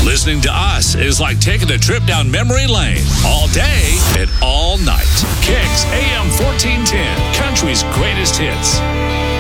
Listening to us is like taking a trip down memory lane all day and all night. Kicks AM 1410, country's greatest hits.